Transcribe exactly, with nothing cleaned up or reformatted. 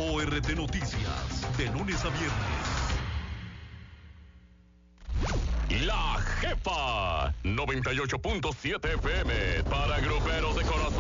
O R T Noticias, de lunes a viernes. La Jefa noventa y ocho punto siete F M para gruperos de corazón.